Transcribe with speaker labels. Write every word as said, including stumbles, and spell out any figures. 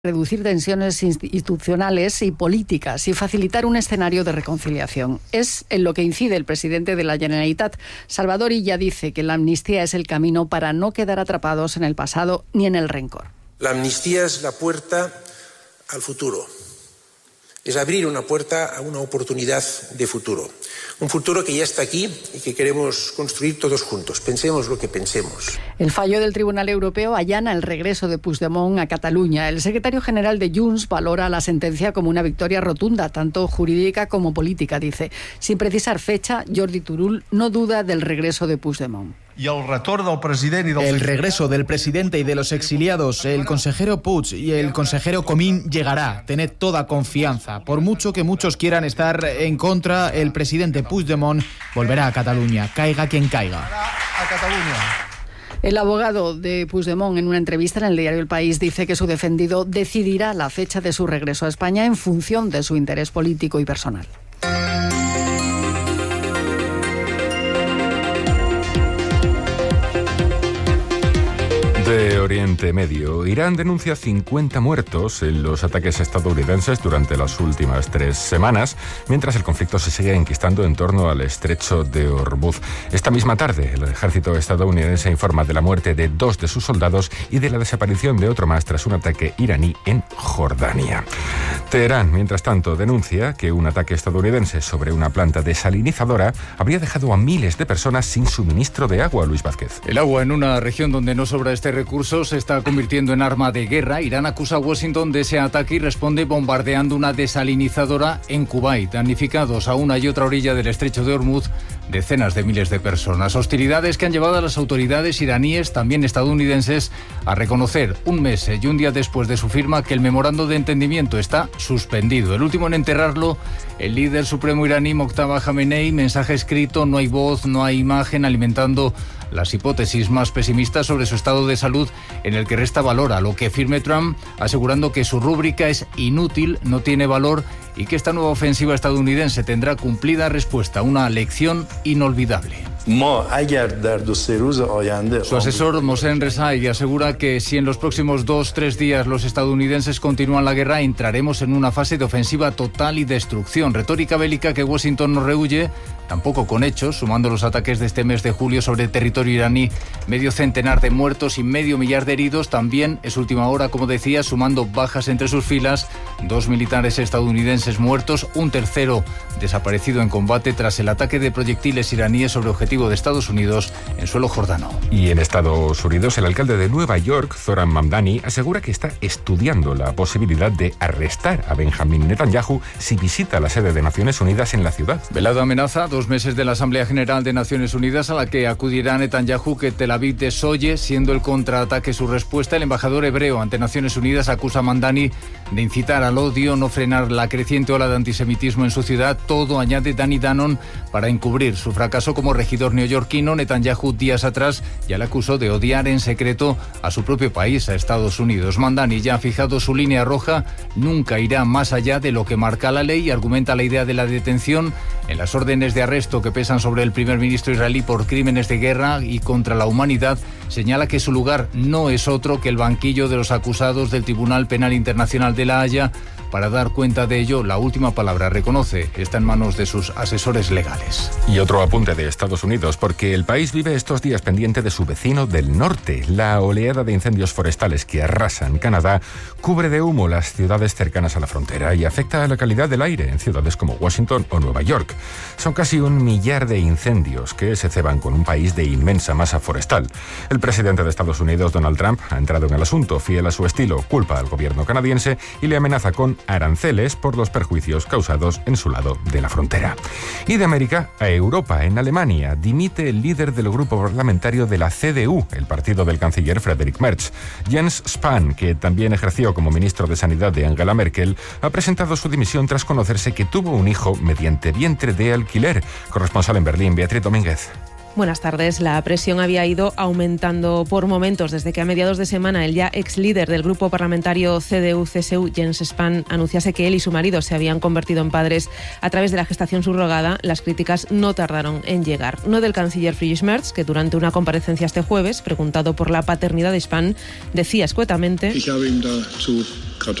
Speaker 1: reducir tensiones institucionales y políticas y facilitar un escenario de reconciliación. Es en lo que incide el presidente de la Generalitat. Salvador Illa dice que la amnistía es el camino para no quedar atrapados en el pasado ni en el rencor.
Speaker 2: La amnistía es la puerta al futuro. Es abrir una puerta a una oportunidad de futuro. Un futuro que ya está aquí y que queremos construir todos juntos. Pensemos lo que pensemos.
Speaker 1: El fallo del Tribunal Europeo allana el regreso de Puigdemont a Cataluña. El secretario general de Junts valora la sentencia como una victoria rotunda, tanto jurídica como política, dice. Sin precisar fecha, Jordi Turull no duda del regreso de Puigdemont.
Speaker 3: Y el retorn del presidente y del
Speaker 4: El regreso del presidente y de los exiliados, el consejero Puig y el consejero Comín llegará. Tened toda confianza. Por mucho que muchos quieran estar en contra, el presidente Puigdemont volverá a Cataluña, caiga quien caiga.
Speaker 3: a Catalunya.
Speaker 1: El abogado de Puigdemont, en una entrevista en el diario El País, dice que su defendido decidirá la fecha de su regreso a España en función de su interés político y personal.
Speaker 5: De Oriente Medio, Irán denuncia cincuenta muertos en los ataques estadounidenses durante las últimas tres semanas, mientras el conflicto se sigue enquistando en torno al estrecho de Hormuz. Esta misma tarde, el ejército estadounidense informa de la muerte de dos de sus soldados y de la desaparición de otro más tras un ataque iraní en Jordania. Teherán, mientras tanto, denuncia que un ataque estadounidense sobre una planta desalinizadora habría dejado a miles de personas sin suministro de agua. Luis Vázquez.
Speaker 6: El agua en una región donde no sobra este recurso se está convirtiendo en arma de guerra. Irán acusa a Washington de ese ataque y responde bombardeando una desalinizadora en Kuwait. Damnificados a una y otra orilla del estrecho de Hormuz decenas de miles de personas. Hostilidades que han llevado a las autoridades iraníes, también estadounidenses, a reconocer un mes y un día después de su firma que el memorando de entendimiento está suspendido. El último en enterrarlo, el líder supremo iraní Mojtaba Khamenei, mensaje escrito, no hay voz, no hay imagen, alimentando las hipótesis más pesimistas sobre su estado de salud, en el que resta valor a lo que firme Trump, asegurando que su rúbrica es inútil, no tiene valor y que esta nueva ofensiva estadounidense tendrá cumplida respuesta, una lección inolvidable. Su asesor Mohsen Rezai asegura que si en los próximos dos, tres días los estadounidenses continúan la guerra, entraremos en una fase de ofensiva total y destrucción. Retórica bélica que Washington no rehúye, tampoco con hechos, sumando los ataques de este mes de julio sobre el territorio iraní, medio centenar de muertos y medio millar de heridos. También es última hora, como decía, sumando bajas entre sus filas, dos militares estadounidenses muertos, un tercero desaparecido en combate tras el ataque de proyectiles iraníes sobre objetivo de Estados Unidos en suelo jordano.
Speaker 5: Y en Estados Unidos, el alcalde de Nueva York, Zoran Mamdani, asegura que está estudiando la posibilidad de arrestar a Benjamin Netanyahu si visita la sede de Naciones Unidas en la ciudad.
Speaker 6: Velada amenaza, dos meses de la Asamblea General de Naciones Unidas a la que acudirá Netanyahu, que Tel Aviv desoye, siendo el contraataque su respuesta. El embajador hebreo ante Naciones Unidas acusa a Mamdani de incitar al odio, no frenar la creciente ola de antisemitismo en su ciudad. Todo, añade Danny Danon, para encubrir su fracaso como regidor neoyorquino. Netanyahu días atrás ya le acusó de odiar en secreto a su propio país, a Estados Unidos. Mamdani ya ha fijado su línea roja, nunca irá más allá de lo que marca la ley y argumenta la idea de la detención en las órdenes de arresto que pesan sobre el primer ministro israelí por crímenes de guerra y contra la humanidad. Señala que su lugar no es otro que el banquillo de los acusados del Tribunal Penal Internacional de La Haya. Para dar cuenta de ello, la última palabra, reconoce, está en manos de sus asesores legales.
Speaker 5: Y otro apunte de Estados Unidos, porque el país vive estos días pendiente de su vecino del norte. La oleada de incendios forestales que arrasan Canadá cubre de humo las ciudades cercanas a la frontera y afecta a la calidad del aire en ciudades como Washington o Nueva York. Son casi un millar de incendios que se ceban con un país de inmensa masa forestal. El presidente de Estados Unidos, Donald Trump, ha entrado en el asunto. Fiel a su estilo, culpa al gobierno canadiense y le amenaza con aranceles por los perjuicios causados en su lado de la frontera. Y de América a Europa, en Alemania, dimite el líder del grupo parlamentario de la C D U, el partido del canciller Friedrich Merz. Jens Spahn, que también ejerció como ministro de Sanidad de Angela Merkel, ha presentado su dimisión tras conocerse que tuvo un hijo mediante vientre de alquiler. Corresponsal en Berlín, Beatriz Domínguez.
Speaker 7: Buenas tardes. La presión había ido aumentando por momentos desde que a mediados de semana el ya ex líder del grupo parlamentario C D U C S U, Jens Spahn, anunciase que él y su marido se habían convertido en padres a través de la gestación subrogada. Las críticas no tardaron en llegar. No del canciller Friedrich Merz, que durante una comparecencia este jueves, preguntado por la paternidad de Spahn, decía escuetamente: